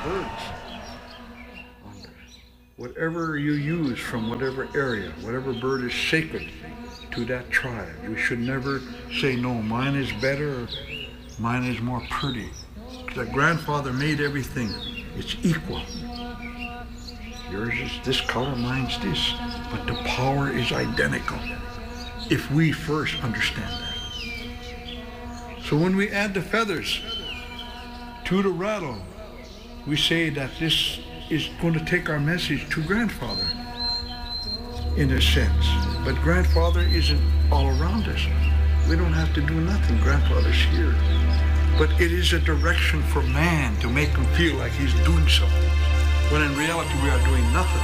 birds. Whatever you use from whatever area, whatever bird is sacred to that tribe, you should never say, no, mine is better, or mine is more pretty. The grandfather made everything. It's equal. Yours is this color, mine's this. But the power is identical if we first understand that. So when we add the feathers to the rattle, we say that this is going to take our message to grandfather in a sense. But grandfather isn't all around us. We don't have to do nothing. Grandfather's here. But it is a direction for man to make him feel like he's doing something, when in reality we are doing nothing.